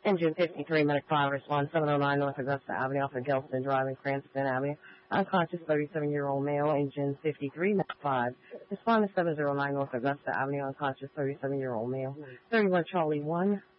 Engine 53, Medic 5, respond 709 North Augusta Avenue off of Gelston Drive in Cranston Avenue. Unconscious 37-year-old male, engine 53, Medic 5. Respond to 709 North Augusta Avenue, unconscious 37-year-old male. 31 Charlie 1.